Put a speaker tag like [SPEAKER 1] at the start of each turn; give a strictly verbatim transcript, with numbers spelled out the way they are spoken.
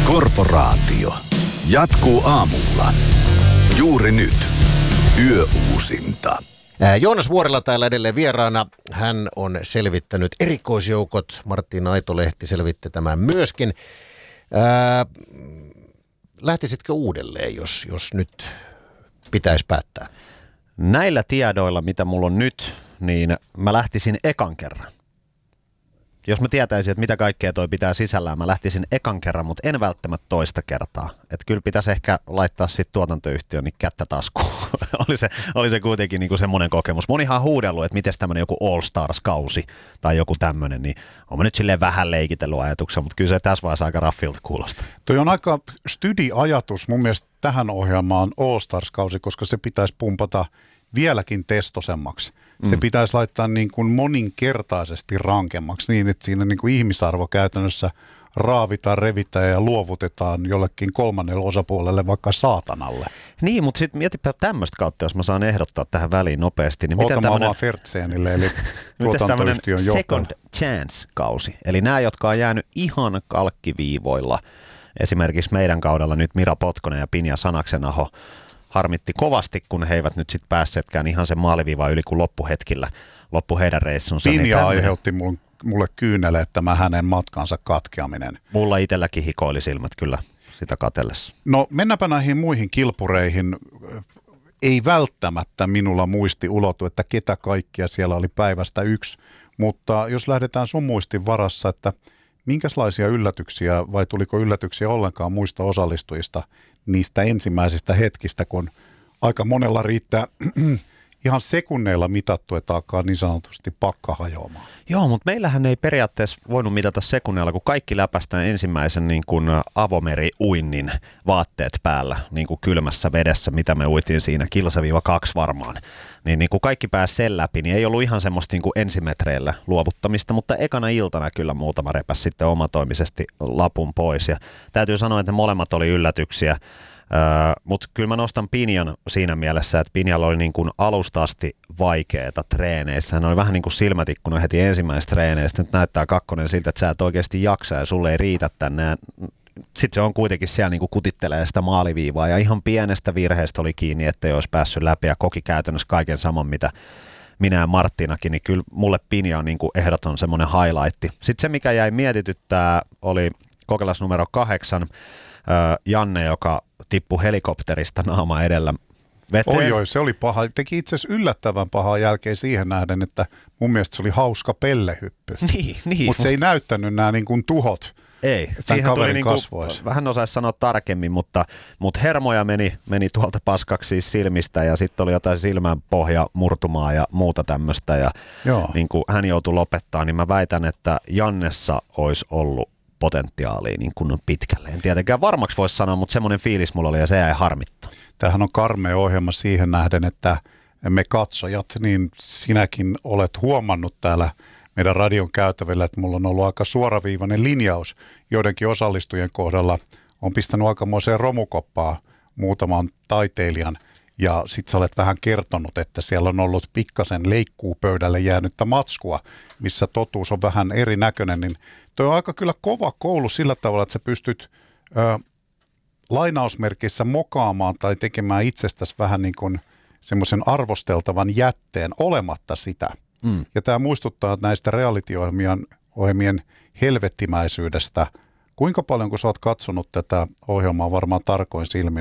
[SPEAKER 1] Korporaatio jatkuu aamulla. Juuri nyt. Yöuusinta.
[SPEAKER 2] Joonas Vuorila täällä edelleen vieraana. Hän on selvittänyt erikoisjoukot. Martti Aitolehti selvitti tämän myöskin. Ää, lähtisitkö uudelleen, jos, jos nyt pitäisi päättää?
[SPEAKER 3] Näillä tiedoilla, mitä mulla on nyt, niin mä lähtisin ekan kerran. Jos mä tietäisin, että mitä kaikkea toi pitää sisällään, mä lähtisin ekan kerran, mutta en välttämättä toista kertaa. Että kyllä pitäisi ehkä laittaa sitten tuotantoyhtiön niin kättä taskuun. oli, se, oli se kuitenkin niinku semmoinen kokemus. Moni ihan huudellut, että miten tämmöinen joku All Stars-kausi tai joku tämmöinen, niin on mä nyt silleen vähän leikitellyt ajatuksen, mutta kyllä se tässä vaiheessa aika raffilta kuulostaa.
[SPEAKER 4] Toi on aika studi-ajatus mun mielestä tähän ohjelmaan All Stars-kausi, koska se pitäisi pumpata vieläkin testosemmaksi. Se mm. pitäisi laittaa niin kuin moninkertaisesti rankemmaksi niin, että siinä niin kuin ihmisarvo käytännössä raavitaan, revitään ja luovutetaan jollekin kolmannelle osapuolelle, vaikka saatanalle.
[SPEAKER 3] Niin, mutta sitten mietipä tämmöistä kautta, jos mä saan ehdottaa tähän väliin nopeasti. Niin
[SPEAKER 4] Oota mä tämmönen... vaan Fertseenille, eli tuotantoyhtiön johtaja.
[SPEAKER 3] Second Chance-kausi. Eli nämä, jotka on jäänyt ihan kalkkiviivoilla. Esimerkiksi meidän kaudella nyt Mira Potkonen ja Pinja Sanaksenaho harmitti kovasti, kun he eivät nyt sitten päässeetkään ihan sen maaliviivaa yli kuin loppuhetkillä, loppu heidän reissunsa.
[SPEAKER 4] Pinja
[SPEAKER 3] niin
[SPEAKER 4] aiheutti mulle kyyneleet tämä hänen matkansa katkeaminen.
[SPEAKER 3] Mulla itselläkin hikoili silmät kyllä sitä katsellessa.
[SPEAKER 4] No mennäpä näihin muihin kilpureihin. Ei välttämättä minulla muisti ulotu, että ketä kaikkia siellä oli päivästä yksi, mutta jos lähdetään sun muistin varassa, että minkälaisia yllätyksiä vai tuliko yllätyksiä ollenkaan muista osallistujista niistä ensimmäisistä hetkistä, kun aika monella riittää ihan sekunneilla mitattu, että alkaa niin sanotusti pakka hajoamaan.
[SPEAKER 3] Joo, mutta meillähän ei periaatteessa voinut mitata sekunneilla, kun kaikki läpästään ensimmäisen niin kuin avomeri-uinnin vaatteet päällä niin kuin kylmässä vedessä, mitä me uitiin siinä kilsa kaksi varmaan. Niin, niin kun kaikki pääsi sen läpi, niin ei ollut ihan semmoista niin kuin ensimetreillä luovuttamista, mutta ekana iltana kyllä muutama repäsi sitten omatoimisesti lapun pois. Ja täytyy sanoa, että ne molemmat oli yllätyksiä. Öö, mutta kyllä mä nostan Pinjan siinä mielessä, että Pinjalla oli niin kuin alusta asti vaikeeta treeneissä. Hän oli vähän niin kuin silmätikkuna heti ensimmäisestä treeneistä. Nyt näyttää kakkonen siltä, että sä et oikeasti jaksa ja sulle ei riitä tänne. Sitten se on kuitenkin siellä niin kuin kutittelee sitä maaliviivaa ja ihan pienestä virheestä oli kiinni, ettei olisi päässyt läpi ja koki käytännössä kaiken saman, mitä minä ja Marttinakin, niin kyllä mulle Pinja on niin kuin ehdoton semmoinen highlight. Sitten se, mikä jäi mietityttää, oli kokeilas numero kahdeksan, Janne, joka tippui helikopterista naama edellä veteen.
[SPEAKER 4] Oi oi, se oli paha. Teki itse asiassa yllättävän pahaa jälkeen siihen nähden, että mun mielestä se oli hauska pellehyppy.
[SPEAKER 3] Niin, niin.
[SPEAKER 4] Mutta se ei näyttänyt nämä niin kuin tuhot.
[SPEAKER 3] Ei, siihen tuli niin kuin, vähän osaisi sanoa tarkemmin, mutta, mutta hermoja meni, meni tuolta paskaksi siis silmistä ja sitten oli jotain silmänpohja murtumaa ja muuta tämmöistä ja niin kuin hän joutui lopettaa, niin mä väitän, että Jannessa olisi ollut potentiaalia niin kuin pitkälle. En tietenkään varmaksi voisi sanoa, mutta semmoinen fiilis mulla oli ja se jäi harmittaa.
[SPEAKER 4] Tämähän on karmea ohjelma siihen nähden, että me katsojat, niin sinäkin olet huomannut täällä meidän radion käytävillä, että mulla on ollut aika suoraviivainen linjaus joidenkin osallistujien kohdalla. On pistänyt aikamoiseen romukoppaa muutaman taiteilijan ja sit sä olet vähän kertonut, että siellä on ollut pikkasen leikkuupöydälle jäänyttä matskua, missä totuus on vähän erinäköinen, niin toi on aika kyllä kova koulu sillä tavalla, että sä pystyt ö, lainausmerkissä mokaamaan tai tekemään itsestäsi vähän niin kuin semmoisen arvosteltavan jätteen olematta sitä. Mm. Ja tämä muistuttaa näistä reality-ohjelmien ohjelmien helvettimäisyydestä. Kuinka paljon, kun sä oot katsonut tätä ohjelmaa varmaan tarkoin silmin,